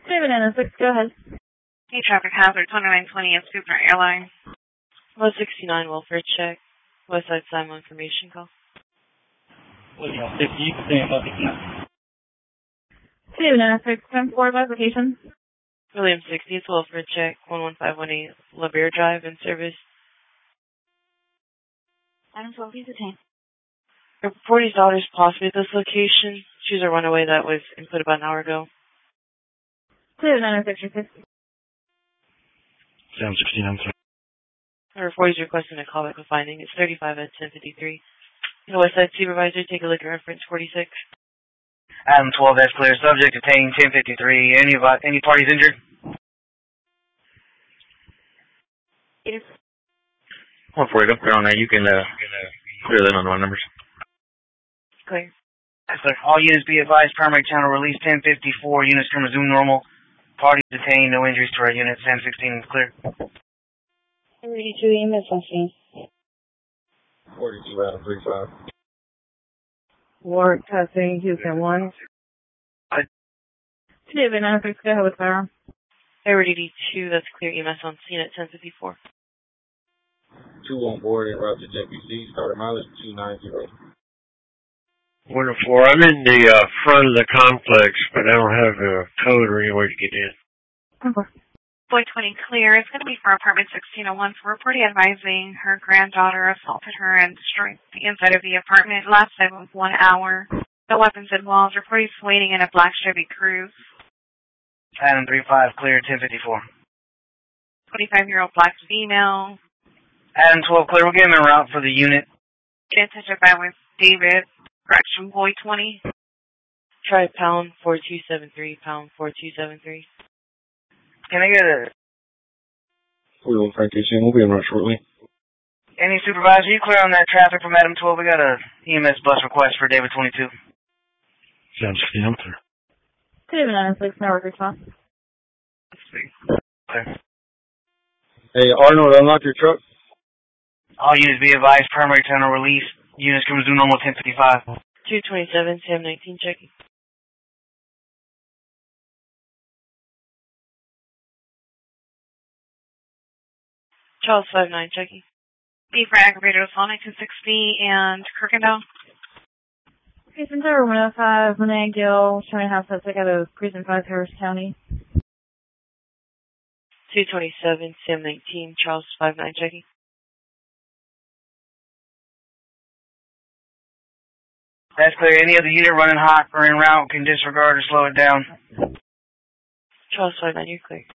Banana 6, go ahead. Hey, traffic hazard, 2920 and Scoopner Airlines. 169 welfare check. Westside Simon information call. William 50, you can stay in public now. Banana 6, 10-4 by application. William 60, it's welfare check. 11518 La Bear Drive in service. Item 12, please detain. Report his daughter's possibly at this location. She's a runaway that was input about an hour ago. Banana 6, 6. Sam 16, I'm sorry. Report is requesting a callback of finding. It's 35 at 1053. The Westside Supervisor, take a look at reference 46. Adam 12, that's clear. Subject detained 1053. Any parties injured? Yes. 140, don't clear on that. You can clear that on the numbers. Clear. That's clear. All units be advised, primary channel release 1054. Units can resume normal. Parties detained, no injuries to our unit. Sam 16, clear. 32 EMS on scene. 42 Adam 35. Ward testing Houston 1. Banana 6, go ahead with firearm. Air 82, that's clear. EMS on scene at 1054. 2 on board and route to JPC. Starting mileage 290. 104. I'm in the front of the complex, but I don't have a code or anywhere to get in. Okay. Boy 20 clear. It's going to be for apartment 1601 for reporting advising her granddaughter assaulted her and destroyed the inside of the apartment. Last time was 1 hour. No weapons involved. Reporting waiting in a black Chevy Cruze. Adam 35, clear 1054. 25-year-old black female. Adam 12, clear. We'll get him en route for the unit. Get in touch with David. Correction, Boy 20. Try pound 4273, pound 4273. Can I get a... William Frank 18, we'll be en route shortly. Any supervisor, you clear on that traffic from Adam 12? We got a EMS bus request for David 22. Sam 16, I'm clear. Banana 6, network response. Clear. Hey, Arnold, unlock your truck. All units be advised, primary channel release. Units can resume normal 1055. 227, Sam 19, checking. Charles 59, checking. B for aggravated assault 1960 and Kirkendall. Precinct Tower 105, Renee Gill, showing house suspect out of Precinct 5, Harris County. 227, Sam 19, Charles 59, checking. That's clear. Any other unit running hot or en route can disregard or slow it down. Charles 59, you're clear.